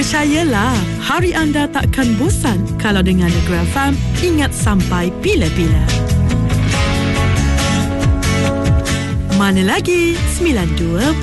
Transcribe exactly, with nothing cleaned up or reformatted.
Percayalah, hari anda takkan bosan kalau dengar Negeri F M, ingat sampai bila-bila. Mana lagi? sembilan dua